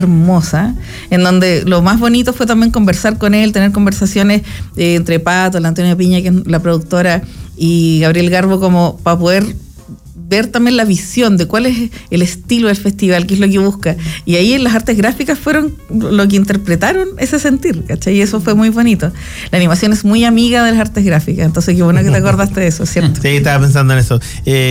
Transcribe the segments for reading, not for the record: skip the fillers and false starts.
hermosa, en donde lo más bonito fue también conversar con él, tener conversaciones entre Pato, la Antonia Piña, que es la productora, y Gabriel Garbo, como para poder ver también la visión de cuál es el estilo del festival, qué es lo que busca. Y ahí en las artes gráficas fueron lo que interpretaron ese sentir, ¿cachai? Y eso fue muy bonito. La animación es muy amiga de las artes gráficas, entonces qué bueno que te acordaste de eso, ¿cierto? Sí, estaba pensando en eso.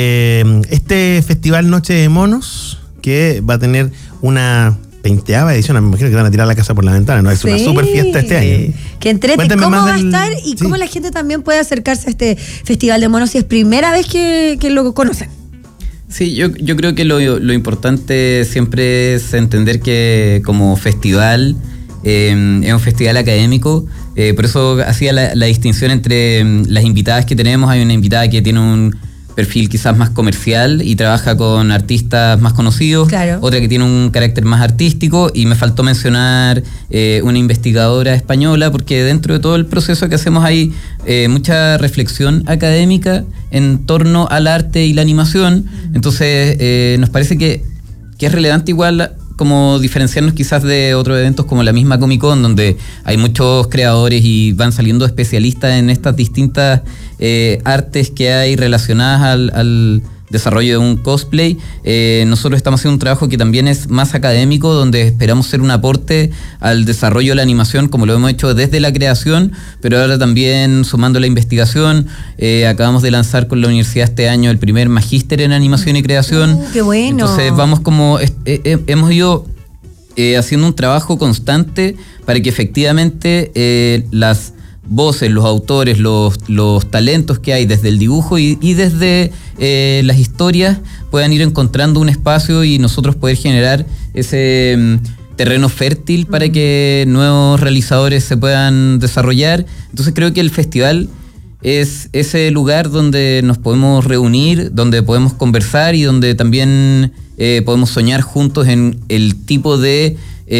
Este festival Noche de Monos, que va a tener una 20ª edición, me imagino que van a tirar la casa por la ventana, ¿no? Es una super fiesta este año. Que entrete, ¿cómo va a estar y cómo la gente también puede acercarse a este Festival de Monos si es primera vez que lo conocen? Sí, yo creo que lo importante siempre es entender que como festival es un festival académico, por eso hacía la distinción entre las invitadas que tenemos. Hay una invitada que tiene un perfil quizás más comercial y trabaja con artistas más conocidos, claro. Otra que tiene un carácter más artístico, y me faltó mencionar una investigadora española, porque dentro de todo el proceso que hacemos hay mucha reflexión académica en torno al arte y la animación. Entonces nos parece que es relevante igual como diferenciarnos quizás de otros eventos como la misma Comic Con, donde hay muchos creadores y van saliendo especialistas en estas distintas artes que hay relacionadas al desarrollo de un cosplay. Nosotros estamos haciendo un trabajo que también es más académico, donde esperamos ser un aporte al desarrollo de la animación, como lo hemos hecho desde la creación, pero ahora también sumando la investigación. Acabamos de lanzar con la universidad este año el primer magíster en animación y creación. ¡Qué bueno! Entonces vamos como hemos ido haciendo un trabajo constante para que efectivamente las voces, los autores, los talentos que hay desde el dibujo y desde las historias puedan ir encontrando un espacio y nosotros poder generar ese terreno fértil para que nuevos realizadores se puedan desarrollar. Entonces creo que el festival es ese lugar donde nos podemos reunir, donde podemos conversar y donde también podemos soñar juntos en el tipo de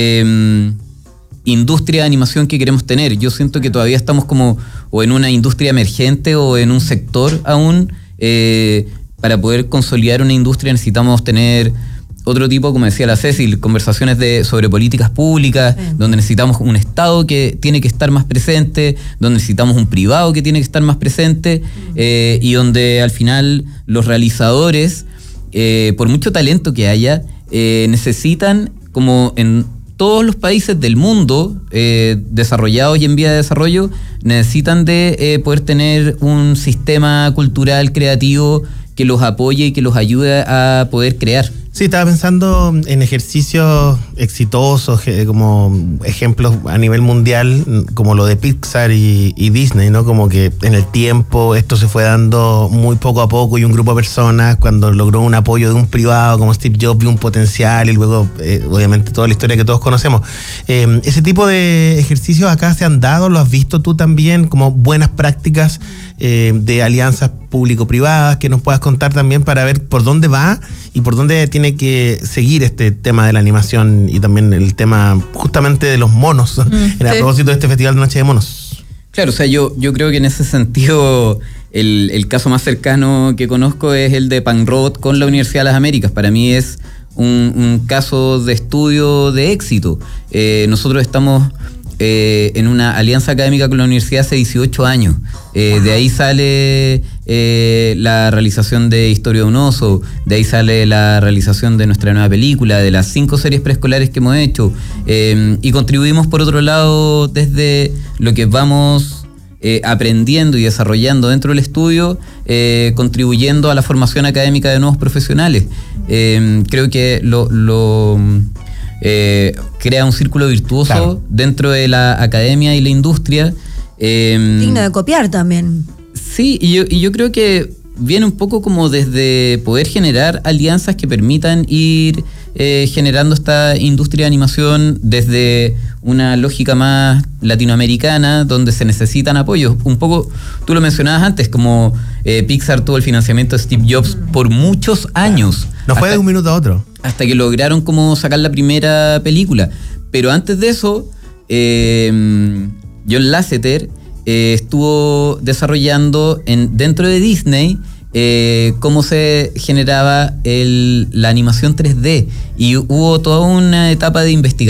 industria de animación que queremos tener. Yo siento que todavía estamos como o en una industria emergente o en un sector aún. Para poder consolidar una industria necesitamos tener otro tipo, como decía la Cecil, conversaciones sobre políticas públicas, donde necesitamos un Estado que tiene que estar más presente, donde necesitamos un privado que tiene que estar más presente, y donde al final los realizadores, por mucho talento que haya, necesitan, como en todos los países del mundo desarrollados y en vía de desarrollo, necesitan de poder tener un sistema cultural creativo que los apoye y que los ayude a poder crear. Sí, estaba pensando en ejercicios exitosos, como ejemplos a nivel mundial, como lo de Pixar y Disney, ¿no? Como que en el tiempo esto se fue dando muy poco a poco, y un grupo de personas, cuando logró un apoyo de un privado como Steve Jobs, vio un potencial, y luego obviamente toda la historia que todos conocemos. Ese tipo de ejercicios acá se han dado, ¿lo has visto tú también como buenas prácticas de alianzas público-privadas que nos puedas contar también para ver por dónde va y por dónde tiene que seguir este tema de la animación y también el tema justamente de los monos, a propósito de este Festival de Noche de Monos? Claro, o sea, yo creo que en ese sentido el caso más cercano que conozco es el de Pan Robot con la Universidad de las Américas. Para mí es un caso de estudio de éxito. Nosotros estamos en una alianza académica con la universidad hace 18 años. De ahí sale la realización de Historia de un oso, de ahí sale la realización de nuestra nueva película, de las 5 series preescolares que hemos hecho, y contribuimos por otro lado desde lo que vamos aprendiendo y desarrollando dentro del estudio, contribuyendo a la formación académica de nuevos profesionales. Creo que crea un círculo virtuoso, claro, dentro de la academia y la industria. Digno de copiar también. Sí, y yo creo que viene un poco como desde poder generar alianzas que permitan ir generando esta industria de animación desde una lógica más latinoamericana, donde se necesitan apoyos. Un poco, tú lo mencionabas antes, como Pixar tuvo el financiamiento de Steve Jobs por muchos años. No fue de un minuto a otro. Hasta que lograron como sacar la primera película. Pero antes de eso, John Lasseter estuvo desarrollando dentro de Disney cómo se generaba la animación 3D y hubo toda una etapa de investigación